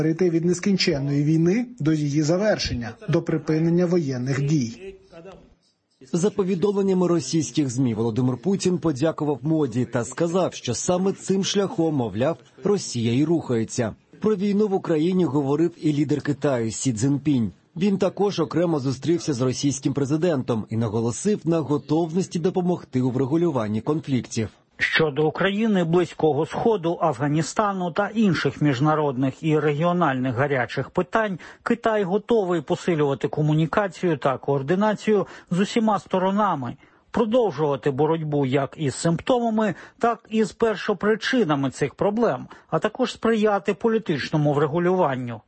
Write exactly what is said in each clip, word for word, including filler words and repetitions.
Перейти від нескінченної війни до її завершення, до припинення воєнних дій. За повідомленнями російських ЗМІ, Володимир Путін подякував моді та сказав, що саме цим шляхом, мовляв, Росія і рухається. Про війну в Україні говорив і лідер Китаю Сі Цзіньпінь. Він також окремо зустрівся з російським президентом і наголосив на готовності допомогти у врегулюванні конфліктів. Щодо України, Близького Сходу, Афганістану та інших міжнародних і регіональних гарячих питань, Китай готовий посилювати комунікацію та координацію з усіма сторонами, продовжувати боротьбу як із симптомами, так і з першопричинами цих проблем, а також сприяти політичному врегулюванню.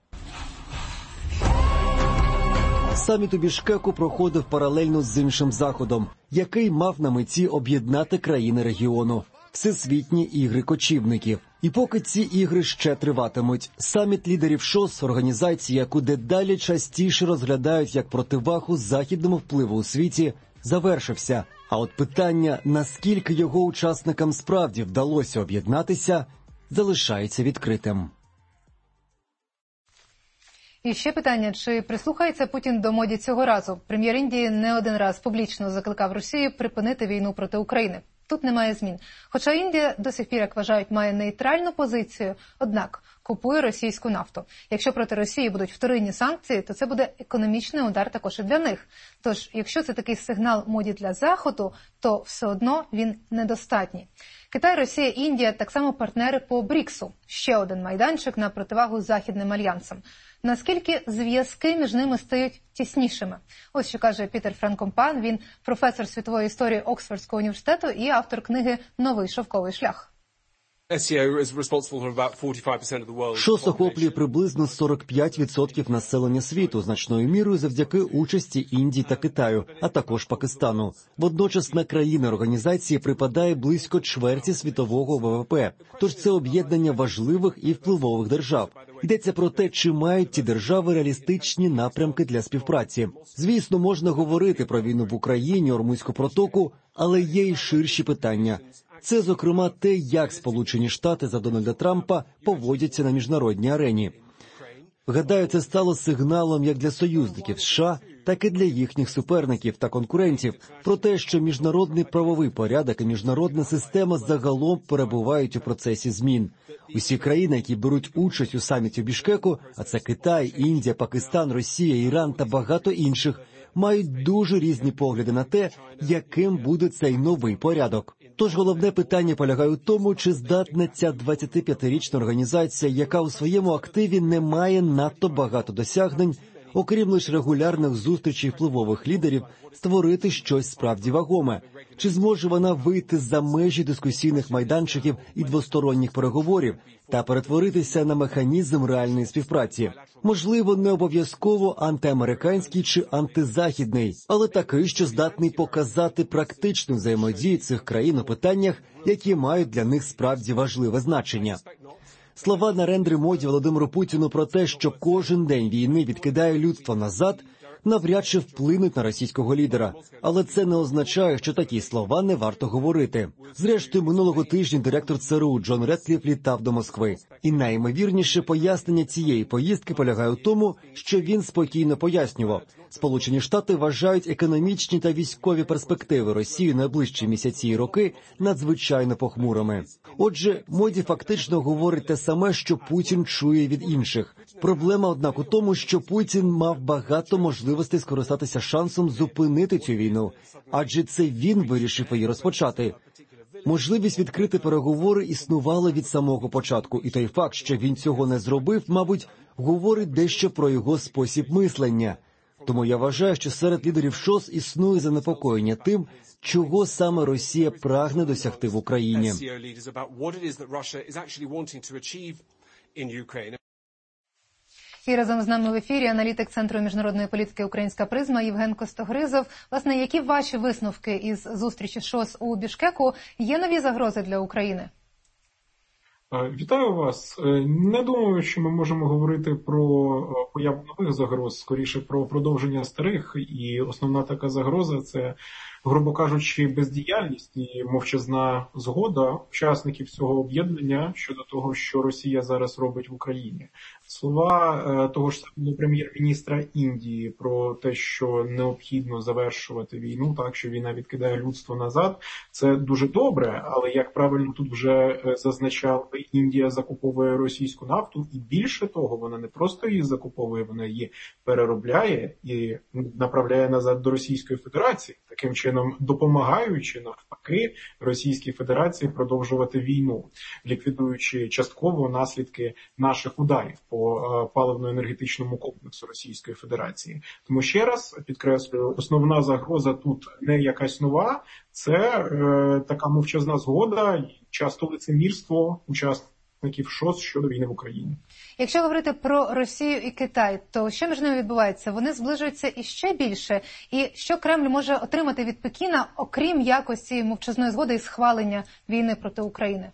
Саміт у Бішкеку проходив паралельно з іншим заходом, який мав на меті об'єднати країни регіону – Всесвітні ігри кочівників. І поки ці ігри ще триватимуть, саміт лідерів ШОС – організація, яку дедалі частіше розглядають як противагу західному впливу у світі, завершився. А от питання, наскільки його учасникам справді вдалося об'єднатися, залишається відкритим. І ще питання, чи прислухається Путін до моді цього разу? Прем'єр Індії не один раз публічно закликав Росію припинити війну проти України. Тут немає змін. Хоча Індія до сих пір, як вважають, має нейтральну позицію, однак купує російську нафту. Якщо проти Росії будуть вторинні санкції, то це буде економічний удар також і для них. Тож, якщо це такий сигнал моді для Заходу, то все одно він недостатній. Китай, Росія, Індія – так само партнери по Бріксу. Ще один майданчик на противагу західним альянсам. Наскільки зв'язки між ними стають тіснішими? Ось що каже Пітер Франкомпан. Він професор світової історії Оксфордського університету і автор книги «Новий шовковий шлях». ШОС охоплює приблизно сорок п'ять відсотків населення світу, значною мірою завдяки участі Індії та Китаю, а також Пакистану. Водночас на країни організації припадає близько чверті світового ВВП. Тож це об'єднання важливих і впливових держав. Йдеться про те, чи мають ті держави реалістичні напрямки для співпраці. Звісно, можна говорити про війну в Україні, Ормузьку протоку, але є й ширші питання. Це, зокрема, те, як Сполучені Штати за Дональда Трампа поводяться на міжнародній арені. Гадаю, це стало сигналом як для союзників США, так і для їхніх суперників та конкурентів про те, що міжнародний правовий порядок і міжнародна система загалом перебувають у процесі змін. Усі країни, які беруть участь у саміті в Бішкеку, а це Китай, Індія, Пакистан, Росія, Іран та багато інших, мають дуже різні погляди на те, яким буде цей новий порядок. Тож головне питання полягає у тому, чи здатна ця двадцятип'ятирічна організація, яка у своєму активі не має надто багато досягнень, окрім лише регулярних зустрічей впливових лідерів, створити щось справді вагоме. Чи зможе вона вийти за межі дискусійних майданчиків і двосторонніх переговорів та перетворитися на механізм реальної співпраці? Можливо, не обов'язково антиамериканський чи антизахідний, але такий, що здатний показати практичну взаємодію цих країн у питаннях, які мають для них справді важливе значення. Слова Нарендри Моді Володимиру Путіну про те, що кожен день війни відкидає людство назад, навряд чи вплинуть на російського лідера. Але це не означає, що такі слова не варто говорити. Зрештою, минулого тижня директор ЦРУ Джон Редкліф літав до Москви. І найімовірніше пояснення цієї поїздки полягає у тому, що він спокійно пояснював. Сполучені Штати вважають економічні та військові перспективи Росії найближчі місяці і роки надзвичайно похмурими. Отже, Моді фактично говорить те саме, що Путін чує від інших. Проблема, однак, у тому, що Путін мав багато можливостей скористатися шансом зупинити цю війну, адже це він вирішив її розпочати. Можливість відкрити переговори існувала від самого початку, і той факт, що він цього не зробив, мабуть, говорить дещо про його спосіб мислення. Тому я вважаю, що серед лідерів ШОС існує занепокоєння тим, чого саме Росія прагне досягти в Україні. І разом з нами в ефірі аналітик Центру міжнародної політики «Українська призма» Євген Костогризов. Власне, які ваші висновки із зустрічі ШОС у Бішкеку? Є нові загрози для України? Вітаю вас. Не думаю, що ми можемо говорити про появу нових загроз, скоріше про продовження старих. І основна така загроза – це грубо кажучи, бездіяльність і мовчазна згода учасників цього об'єднання щодо того, що Росія зараз робить в Україні. Слова того ж самого прем'єр-міністра Індії про те, що необхідно завершувати війну, так, що війна відкидає людство назад, це дуже добре, але, як правильно тут вже зазначав, Індія закуповує російську нафту, і більше того, вона не просто її закуповує, вона її переробляє і направляє назад до Російської Федерації, таким чином допомагаючи, навпаки, Російській Федерації продовжувати війну, ліквідуючи частково наслідки наших ударів по паливно-енергетичному комплексу Російської Федерації. Тому ще раз підкреслюю, основна загроза тут не якась нова, це е, така мовчазна згода і часто лицемірство учасників ШОС щодо війни в Україні. Якщо говорити про Росію і Китай, то що між ними відбувається? Вони зближуються іще більше? І що Кремль може отримати від Пекіна, окрім якості мовчазної згоди і схвалення війни проти України?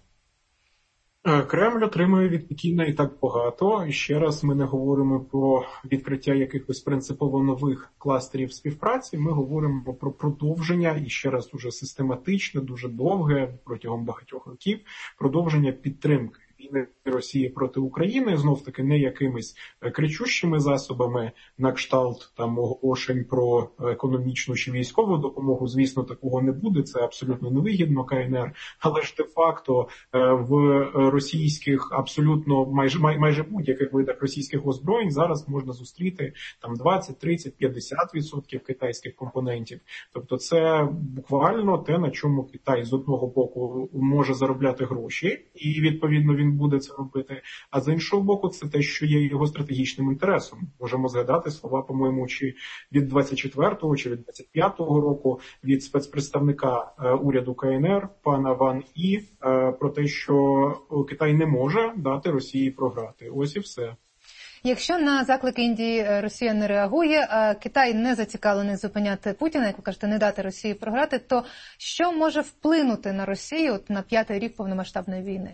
Кремль отримує від Пекіна і так багато. І ще раз, ми не говоримо про відкриття якихось принципово нових кластерів співпраці, ми говоримо про продовження, і ще раз дуже систематичне, дуже довге, протягом багатьох років, продовження підтримки війни Росії проти України, знов-таки не якимись кричущими засобами на кшталт там оголошень про економічну чи військову допомогу. Звісно, такого не буде, це абсолютно невигідно КНР, але ж де-факто в російських, абсолютно майже майже будь-яких видах російських озброєнь зараз можна зустріти там двадцять, тридцять, п'ятдесят відсотків китайських компонентів. Тобто це буквально те, на чому Китай з одного боку може заробляти гроші, і відповідно він буде це робити, а з іншого боку це те, що є його стратегічним інтересом. Можемо згадати слова, по-моєму, чи від двадцять четвертого, чи від двадцять п'ятого року від спецпредставника е, уряду КНР, пана Ван І, е, про те, що Китай не може дати Росії програти. Ось і все. Якщо на заклики Індії Росія не реагує, а Китай не зацікавлений зупиняти Путіна, як ви кажете, не дати Росії програти, то що може вплинути на Росію от, на п'ятий рік повномасштабної війни?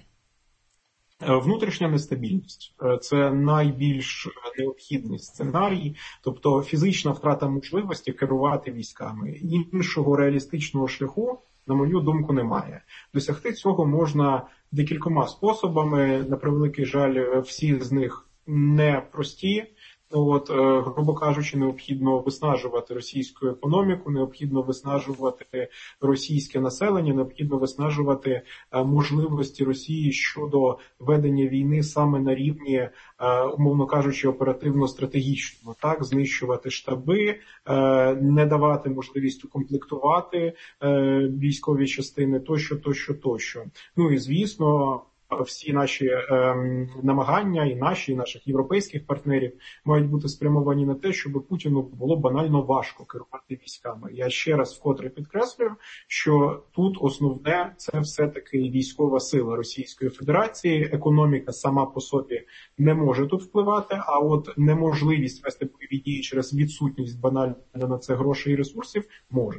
Внутрішня нестабільність – це найбільш необхідний сценарій, тобто фізична втрата можливості керувати військами. Іншого реалістичного шляху, на мою думку, немає. Досягти цього можна декількома способами, на превеликий жаль, всі з них непрості. От, грубо кажучи, необхідно виснажувати російську економіку, необхідно виснажувати російське населення, необхідно виснажувати можливості Росії щодо ведення війни саме на рівні, умовно кажучи, оперативно-стратегічному. Так, знищувати штаби, не давати можливість укомплектувати військові частини, тощо, тощо, тощо. Ну і, звісно, всі наші е, намагання, і наші, і наших європейських партнерів мають бути спрямовані на те, щоб Путіну було банально важко керувати військами. Я ще раз вкотре підкреслюю, що тут основне – це все-таки військова сила Російської Федерації. Економіка сама по собі не може тут впливати, а от неможливість вести бойові дії через відсутність банально на це грошей і ресурсів може.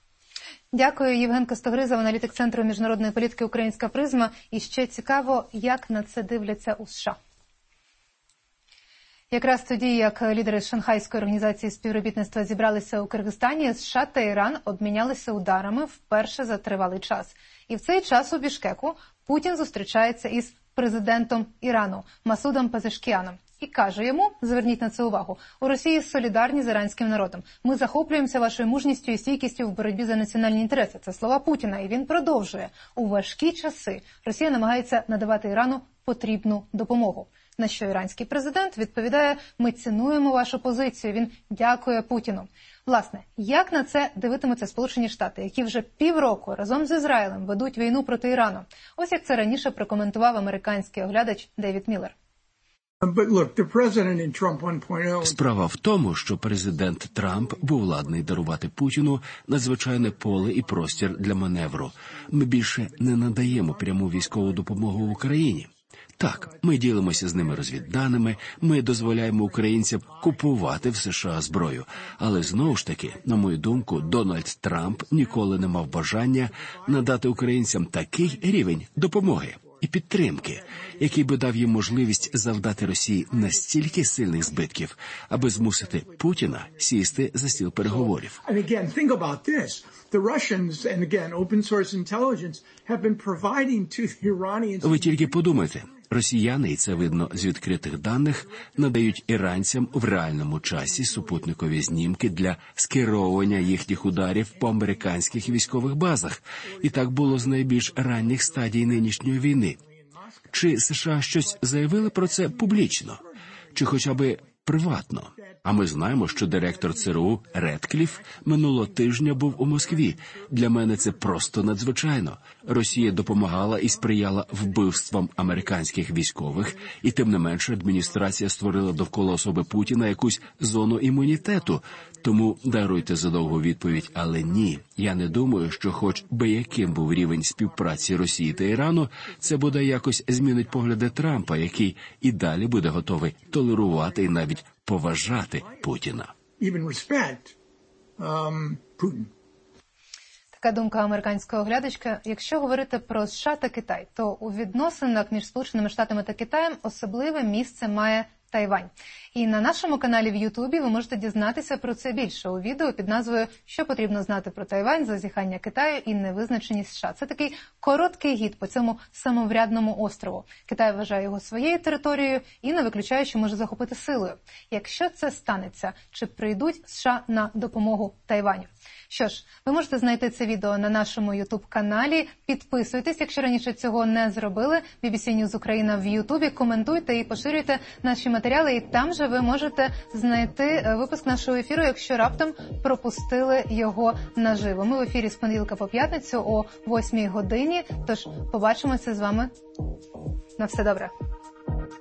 Дякую. Євген Костогризов, аналітик Центру міжнародної політики «Українська призма». І ще цікаво, як на це дивляться у США. Якраз тоді, як лідери Шанхайської організації співробітництва зібралися у Киргизстані, США та Іран обмінялися ударами вперше за тривалий час. І в цей час у Бішкеку Путін зустрічається із президентом Ірану Масудом Пезешкіаном. І каже йому, зверніть на це увагу, у Росії солідарні з іранським народом. Ми захоплюємося вашою мужністю і стійкістю в боротьбі за національні інтереси. Це слова Путіна. І він продовжує. У важкі часи Росія намагається надавати Ірану потрібну допомогу. На що іранський президент відповідає, ми цінуємо вашу позицію. Він дякує Путіну. Власне, як на це дивитимуться Сполучені Штати, які вже півроку разом з Ізраїлем ведуть війну проти Ірану? Ось як це раніше прокоментував американський оглядач Девід Міллер. Справа в тому, що президент Трамп був ладний дарувати Путіну надзвичайне поле і простір для маневру. Ми більше не надаємо пряму військову допомогу в Україні. Так, ми ділимося з ними розвідданими, ми дозволяємо українцям купувати в США зброю. Але знову ж таки, на мою думку, Дональд Трамп ніколи не мав бажання надати українцям такий рівень допомоги. і підтримки, який би дав їм можливість завдати Росії настільки сильних збитків, аби змусити Путіна сісти за стіл переговорів. Ви тільки подумайте. Росіяни, і це видно з відкритих даних, надають іранцям в реальному часі супутникові знімки для скеровування їхніх ударів по американських військових базах. І так було з найбільш ранніх стадій нинішньої війни. Чи США щось заявили про це публічно? Чи хоча б приватно? А ми знаємо, що директор ЦРУ Редкліф минулого тижня був у Москві. Для мене це просто надзвичайно. Росія допомагала і сприяла вбивствам американських військових, і тим не менше адміністрація створила довкола особи Путіна якусь зону імунітету. Тому даруйте за довгу відповідь, але ні. Я не думаю, що хоч би яким був рівень співпраці Росії та Ірану, це буде якось змінить погляди Трампа, який і далі буде готовий толерувати і навіть поважати Путіна. Така думка американського глядачка. Якщо говорити про США та Китай, то у відносинах між Сполученими Штатами та Китаєм особливе місце має Тайвань. І на нашому каналі в Ютубі ви можете дізнатися про це більше у відео під назвою «Що потрібно знати про Тайвань, зазіхання Китаю і невизначеність США». Це такий короткий гід по цьому самоврядному острову. Китай вважає його своєю територією і не виключає, що може захопити силою. Якщо це станеться, чи прийдуть США на допомогу Тайваню? Що ж, ви можете знайти це відео на нашому Ютуб-каналі. Підписуйтесь, якщо раніше цього не зробили. бі бі сі News Україна в Ютубі. Коментуйте і поширюйте наші матеріали. І там же ви можете знайти випуск нашого ефіру, якщо раптом пропустили його наживо. Ми в ефірі з понеділка по п'ятницю о восьмій годині. Тож побачимося з вами. На все добре.